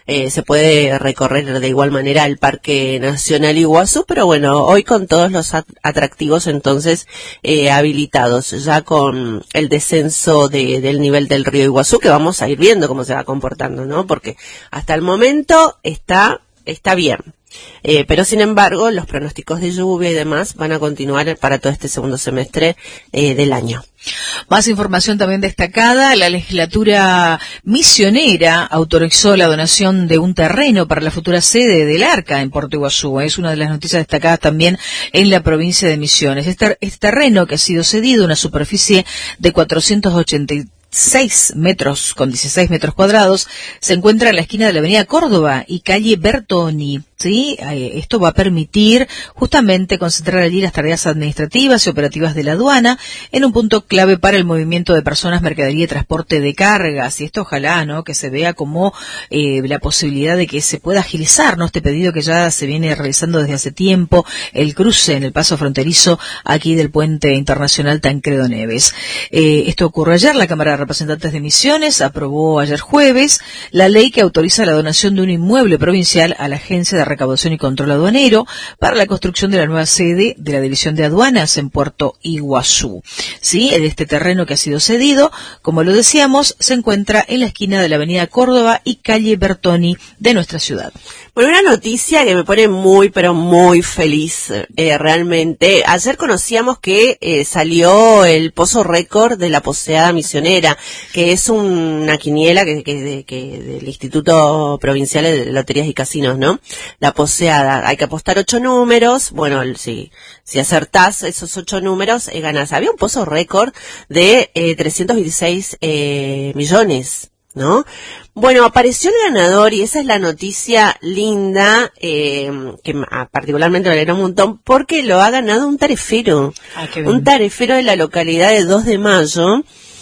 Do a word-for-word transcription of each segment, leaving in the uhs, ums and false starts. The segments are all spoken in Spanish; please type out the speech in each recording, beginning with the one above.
eh, se puede recorrer de igual manera el Parque Nacional Iguazú, pero bueno, hoy con todos los atractivos entonces eh, habilitados, ya con el descenso de, del nivel del río Iguazú, que vamos a ir viendo cómo se va comportando, ¿no? Porque hasta el momento está, está bien. Eh, pero sin embargo, los pronósticos de lluvia y demás van a continuar para todo este segundo semestre eh, del año. Más información también destacada: la legislatura misionera autorizó la donación de un terreno para la futura sede del Arca en Puerto Iguazú. Es una de las noticias destacadas también en la provincia de Misiones. Este, este terreno que ha sido cedido, una superficie de cuatrocientos ochenta y seis metros con dieciséis metros cuadrados, se encuentra en la esquina de la avenida Córdoba y calle Bertoni. ¿Sí? Esto va a permitir justamente concentrar allí las tareas administrativas y operativas de la aduana en un punto clave para el movimiento de personas, mercadería y transporte de cargas. Y esto ojalá, ¿no?, que se vea como eh, la posibilidad de que se pueda agilizar, ¿no?, este pedido que ya se viene realizando desde hace tiempo, el cruce en el paso fronterizo aquí del puente internacional Tancredo Neves. Eh, esto ocurrió ayer. La Cámara de Representantes de Misiones aprobó ayer jueves la ley que autoriza la donación de un inmueble provincial a la Agencia de Recaudación y Control Aduanero para la construcción de la nueva sede de la División de Aduanas en Puerto Iguazú. Sí, en este terreno que ha sido cedido, como lo decíamos, se encuentra en la esquina de la avenida Córdoba y calle Bertoni de nuestra ciudad. Bueno, una noticia que me pone muy, pero muy feliz, eh, realmente. Ayer conocíamos que eh, salió el pozo récord de la Poseada Misionera, que es una quiniela que, que, de, que del Instituto Provincial de Loterías y Casinos, ¿no? La Poseada. Hay que apostar ocho números. Bueno, si, si acertás esos ocho números, eh, ganás. Había un pozo récord de eh, trescientos veintiséis eh, millones. ¿No? Bueno, apareció el ganador y esa es la noticia linda, eh, que particularmente me alegra un montón, porque lo ha ganado un tarefero, ah, qué bien. Un tarefero de la localidad de dos de mayo,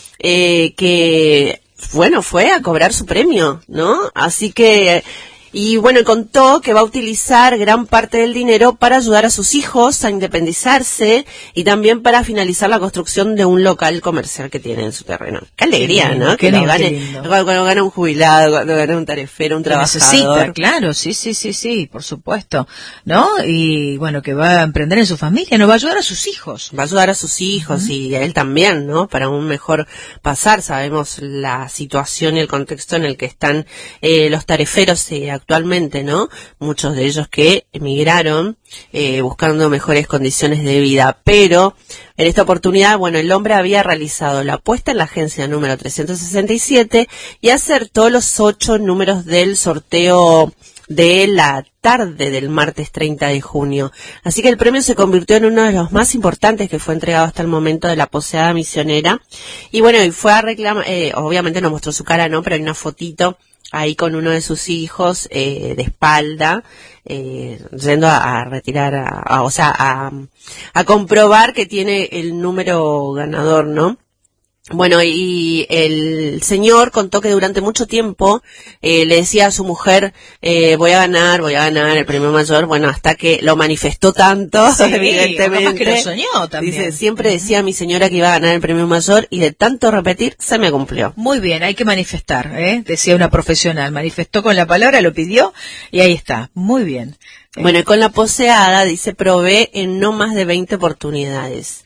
eh, que, bueno, fue a cobrar su premio, ¿no? Así que... Y bueno, contó que va a utilizar gran parte del dinero para ayudar a sus hijos a independizarse y también para finalizar la construcción de un local comercial que tiene en su terreno. Qué alegría, qué ¿no? Qué que lindo, lo gane, cuando, cuando gana un jubilado, cuando gana un tarefero, un lo trabajador. Necesita, claro, sí, sí, sí, sí, por supuesto, ¿no? Y bueno, que va a emprender en su familia, no va a ayudar a sus hijos. Va a ayudar a sus hijos uh-huh. y a él también, ¿no? Para un mejor pasar. Sabemos la situación y el contexto en el que están eh, los tareferos eh, actualmente, ¿no? Muchos de ellos que emigraron eh, buscando mejores condiciones de vida, pero en esta oportunidad, bueno, el hombre había realizado la apuesta en la agencia número trescientos sesenta y siete y acertó los ocho números del sorteo de la tarde del martes treinta de junio. Así que el premio se convirtió en uno de los más importantes que fue entregado hasta el momento de la Poseada Misionera. Y bueno, y fue a reclamar, eh, obviamente no mostró su cara, ¿no? Pero hay una fotito ahí con uno de sus hijos eh, de espalda, eh, yendo a, a retirar, a, a, o sea, a, a comprobar que tiene el número ganador, ¿no? Bueno, y el señor contó que durante mucho tiempo eh, le decía a su mujer, eh, voy a ganar, voy a ganar el premio mayor, bueno, hasta que lo manifestó tanto, sí, evidentemente. Que lo soñó también. Dice, siempre decía a mi señora que iba a ganar el premio mayor y de tanto repetir, se me cumplió. Muy bien, hay que manifestar, ¿eh? Decía una profesional, manifestó con la palabra, lo pidió y ahí está, muy bien. Bueno, y con la Poseada, dice, probé en no más de veinte oportunidades.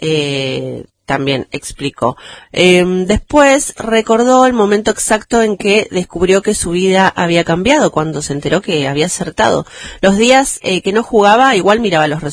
Eh... También explicó. Eh, después recordó el momento exacto en que descubrió que su vida había cambiado, cuando se enteró que había acertado. Los días eh, que no jugaba, igual miraba los resultados.